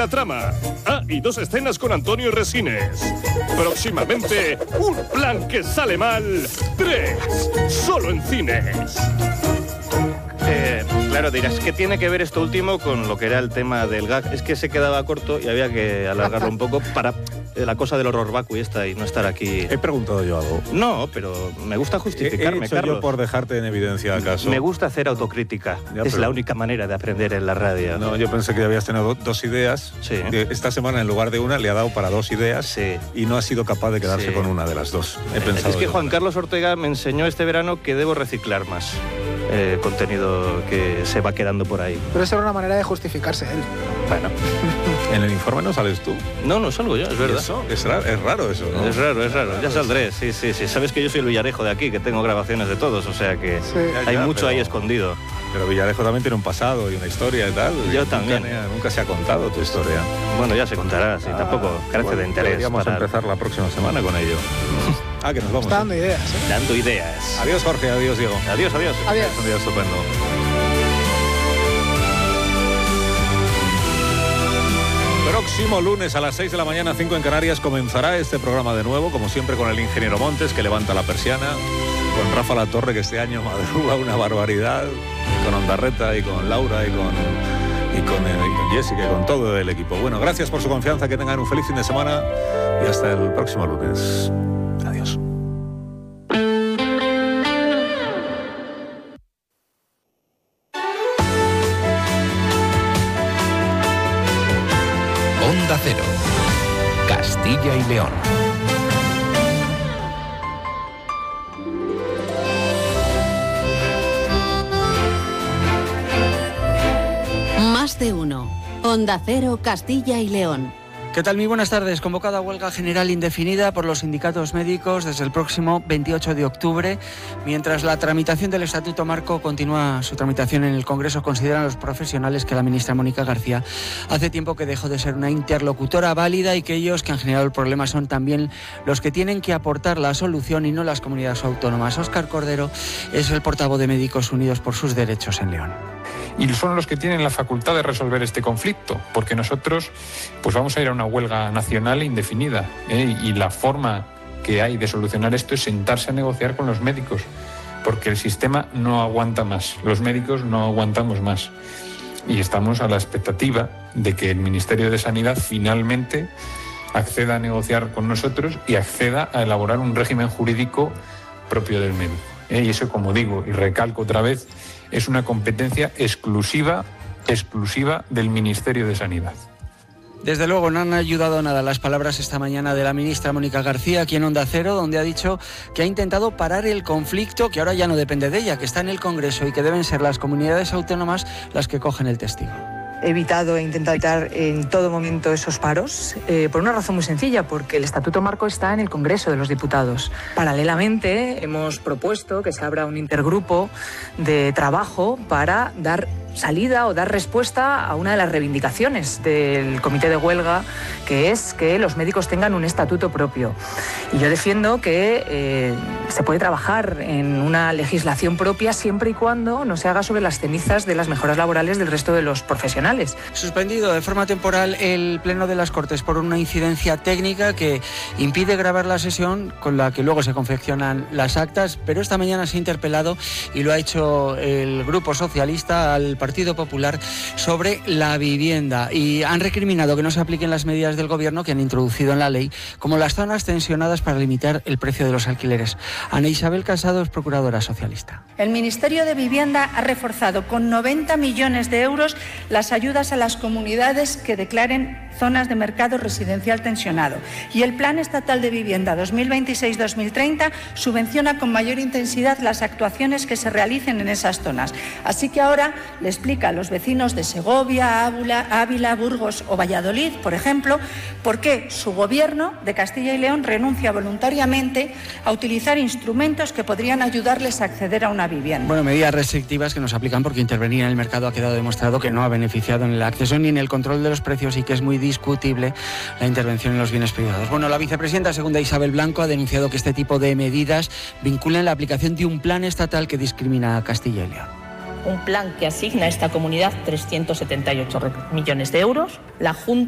la trama. Ah, y 2 escenas con Antonio Resines. Próximamente, un plan que sale mal. 3, solo en cines. Claro, dirás, ¿qué tiene que ver esto último con lo que era el tema del gag? Es que se quedaba corto y había que alargarlo un poco para la cosa del horror vacui esta y no estar aquí. He preguntado yo algo. No, pero me gusta justificarme, Carlos. Yo por dejarte en evidencia, ¿acaso? Me gusta hacer autocrítica. Es la única manera de aprender en la radio. No, yo pensé que habías tenido 2 ideas. Sí. Esta semana, en lugar de una, le ha dado para 2 ideas. Sí. Y no ha sido capaz de quedarse con una de las 2. He pensado es que Juan Carlos Ortega me enseñó este verano que debo reciclar más contenido que se va quedando por ahí. Pero esa era una manera de justificarse él. Bueno. ¿En el informe no sales tú? No salgo yo, es verdad. ¿Eso? Es raro eso, ¿no? Es raro. Ya saldré, sí. Sabes que yo soy el Villarejo de aquí, que tengo grabaciones de todos, o sea que hay mucho ahí escondido. Pero Villarejo también tiene un pasado y una historia y tal. Yo también. Nunca se ha contado tu historia. Bueno, ya se contará, sí, tampoco carece de interés. Podríamos empezar la próxima semana con ello. Que nos vamos. Está dando ideas, ¿eh? Dando ideas. Adiós, Jorge, adiós, Diego. Adiós. Adiós. Es un día estupendo. Próximo lunes a las 6 de la mañana, 5 en Canarias, comenzará este programa de nuevo, como siempre con el ingeniero Montes, que levanta la persiana, con Rafa Latorre, que este año madruga una barbaridad, con Ondarreta y con Laura y con Jessica y con todo el equipo. Bueno, gracias por su confianza, que tengan un feliz fin de semana y hasta el próximo lunes. Adiós. Onda Cero, Castilla y León. Más de uno. Onda Cero, Castilla y León. ¿Qué tal? Muy buenas tardes. Convocada huelga general indefinida por los sindicatos médicos desde el próximo 28 de octubre. Mientras la tramitación del Estatuto Marco continúa su tramitación en el Congreso, consideran los profesionales que la ministra Mónica García hace tiempo que dejó de ser una interlocutora válida y que ellos que han generado el problema son también los que tienen que aportar la solución y no las comunidades autónomas. Óscar Cordero es el portavoz de Médicos Unidos por sus Derechos en León. Y son los que tienen la facultad de resolver este conflicto, porque nosotros pues vamos a ir a una huelga nacional indefinida, y la forma que hay de solucionar esto es sentarse a negociar con los médicos, porque el sistema no aguanta más, los médicos no aguantamos más, y estamos a la expectativa de que el Ministerio de Sanidad finalmente acceda a negociar con nosotros y acceda a elaborar un régimen jurídico propio del médico. Y eso, como digo y recalco otra vez, es una competencia exclusiva del Ministerio de Sanidad. Desde luego no han ayudado nada las palabras esta mañana de la ministra Mónica García aquí en Onda Cero, donde ha dicho que ha intentado parar el conflicto, que ahora ya no depende de ella, que está en el Congreso y que deben ser las comunidades autónomas las que cogen el testigo. He intentado evitar en todo momento esos paros, por una razón muy sencilla, porque el Estatuto Marco está en el Congreso de los Diputados. Paralelamente, hemos propuesto que se abra un intergrupo de trabajo para dar salida o dar respuesta a una de las reivindicaciones del comité de huelga, que es que los médicos tengan un estatuto propio. Y yo defiendo que se puede trabajar en una legislación propia siempre y cuando no se haga sobre las cenizas de las mejoras laborales del resto de los profesionales. Suspendido de forma temporal el Pleno de las Cortes por una incidencia técnica que impide grabar la sesión con la que luego se confeccionan las actas, pero esta mañana se ha interpelado y lo ha hecho el Grupo Socialista al Partido Popular sobre la vivienda y han recriminado que no se apliquen las medidas del Gobierno que han introducido en la ley, como las zonas tensionadas para limitar el precio de los alquileres. Ana Isabel Casado es procuradora socialista. El Ministerio de Vivienda ha reforzado con 90 millones de euros las ayudas a las comunidades que declaren zonas de mercado residencial tensionado. Y el Plan Estatal de Vivienda 2026-2030 subvenciona con mayor intensidad las actuaciones que se realicen en esas zonas. Así que ahora le explica a los vecinos de Segovia, Ávila, Burgos o Valladolid, por ejemplo, por qué su gobierno de Castilla y León renuncia voluntariamente a utilizar instrumentos que podrían ayudarles a acceder a una vivienda. Bueno, medidas restrictivas que nos aplican porque intervenir en el mercado ha quedado demostrado que no ha beneficiado en el acceso ni en el control de los precios y que es muy discutible la intervención en los bienes privados. Bueno, la vicepresidenta segunda Isabel Blanco ha denunciado que este tipo de medidas vinculan la aplicación de un plan estatal que discrimina a Castilla y León. Un plan que asigna a esta comunidad 378 millones de euros. La Junta